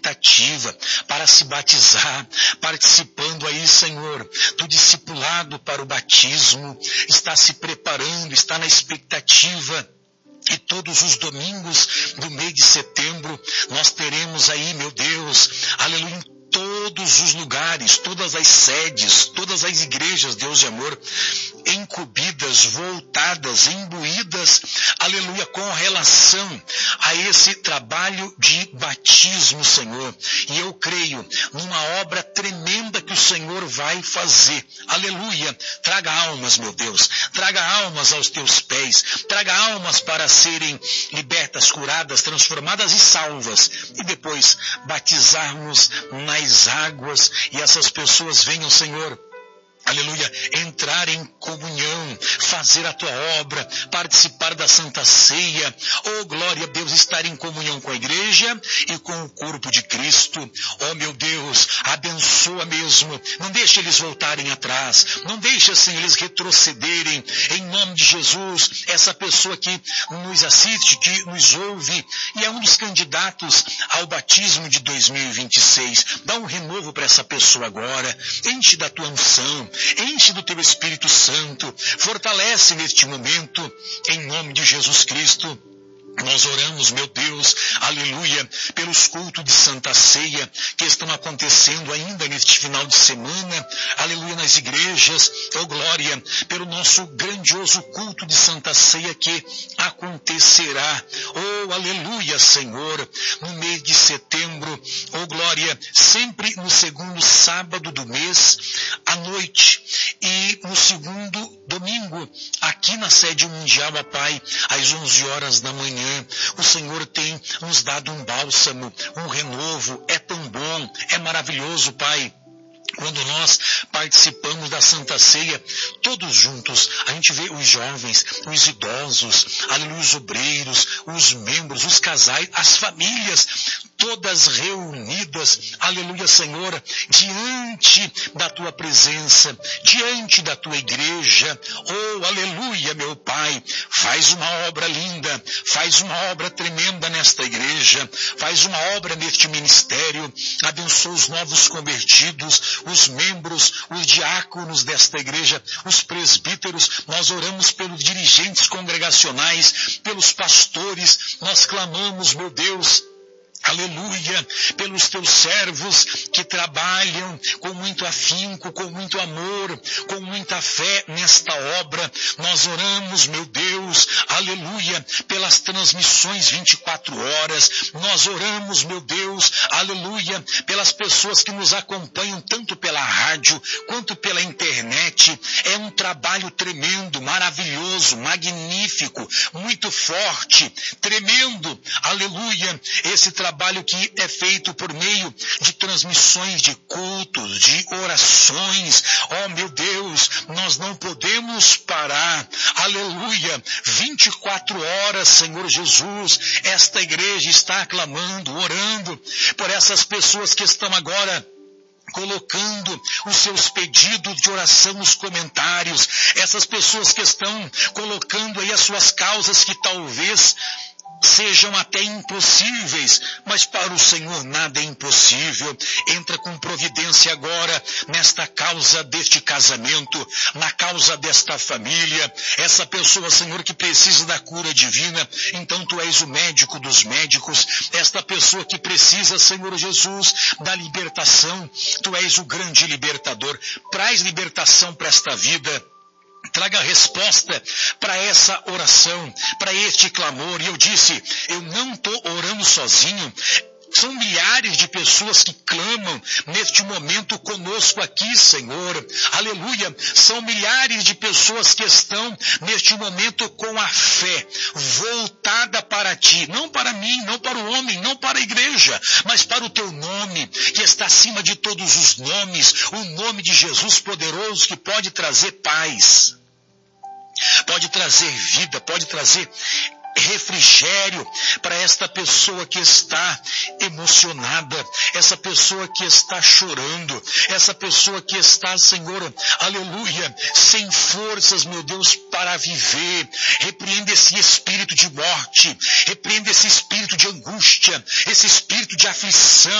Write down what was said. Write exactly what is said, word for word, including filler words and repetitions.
expectativa para se batizar, participando aí, Senhor, do discipulado para o batismo, está se preparando, está na expectativa. E todos os domingos do mês de setembro, nós teremos aí, meu Deus, aleluia, em todos os lugares, todas as sedes, todas as igrejas, Deus de amor, incumbidas, voltadas, imbuídas, aleluia, com relação a esse trabalho de batismo, Senhor. E eu creio numa obra tremenda que o Senhor vai fazer. Aleluia. Traga almas, meu Deus. Traga almas aos teus pés. Traga almas para serem libertas, curadas, transformadas e salvas. E depois batizarmos nas águas e essas pessoas venham, Senhor, aleluia, entrar em comunhão, fazer a tua obra, participar da Santa Ceia, oh glória a Deus, estar em comunhão com a igreja e com o corpo de Cristo. Oh meu Deus, abençoa mesmo, não deixa eles voltarem atrás, não deixa, Senhor, eles retrocederem, em nome de Jesus. Essa pessoa que nos assiste, que nos ouve e é um dos candidatos ao batismo de dois mil e vinte e seis, dá um renovo para essa pessoa agora, enche da tua unção, enche do teu Espírito Santo, fortalece neste momento, em nome de Jesus Cristo. Nós oramos, meu Deus, aleluia, pelos cultos de Santa Ceia que estão acontecendo ainda neste final de semana, aleluia, nas igrejas, oh glória, pelo nosso grandioso culto de Santa Ceia que acontecerá, oh aleluia, Senhor, no mês de setembro, oh glória, sempre no segundo sábado do mês, à noite, e no segundo domingo, aqui na sede mundial, ó Pai, às onze horas da manhã. O Senhor tem nos dado um bálsamo, um renovo, é tão bom, é maravilhoso, Pai. Quando nós participamos da Santa Ceia, todos juntos, a gente vê os jovens, os idosos, aleluia, os obreiros, os membros, os casais, as famílias, todas reunidas, aleluia, Senhor, diante da tua presença, diante da tua igreja. Oh, aleluia, meu Pai, faz uma obra linda, faz uma obra tremenda nesta igreja, faz uma obra neste ministério, abençoa os novos convertidos, os membros, os diáconos desta igreja, os presbíteros. Nós oramos pelos dirigentes congregacionais, pelos pastores, nós clamamos, meu Deus, aleluia, pelos teus servos que trabalham com muito afinco, com muito amor, com muita fé nesta obra. Nós oramos, meu Deus, aleluia, pelas transmissões vinte e quatro horas. Nós oramos, meu Deus, aleluia, pelas pessoas que nos acompanham tanto pela rádio quanto pela internet. É um trabalho tremendo, maravilhoso, magnífico, muito forte, tremendo, aleluia, esse trabalho trabalho que é feito por meio de transmissões de cultos, de orações. Oh, meu Deus, nós não podemos parar. Aleluia. vinte e quatro horas, Senhor Jesus, esta igreja está clamando, orando por essas pessoas que estão agora colocando os seus pedidos de oração nos comentários, essas pessoas que estão colocando aí as suas causas que talvez sejam até impossíveis, mas para o Senhor nada é impossível. Entra com providência agora nesta causa deste casamento, na causa desta família, essa pessoa, Senhor, que precisa da cura divina. Então tu és o médico dos médicos, esta pessoa que precisa, Senhor Jesus, da libertação, tu és o grande libertador. Traz libertação para esta vida. Traga resposta para essa oração, para este clamor. E eu disse, eu não estou orando sozinho. São milhares de pessoas que clamam neste momento conosco aqui, Senhor. Aleluia. São milhares de pessoas que estão neste momento com a fé voltada para ti. Não para mim, não para o homem, não para a igreja, mas para o teu nome, que está acima de todos os nomes. O nome de Jesus poderoso, que pode trazer paz, pode trazer vida, pode trazer refrigério para esta pessoa que está emocionada, essa pessoa que está chorando, essa pessoa que está, Senhor, aleluia, sem forças, meu Deus, para viver. Repreenda esse espírito de morte, repreenda esse espírito de angústia, esse espírito de aflição.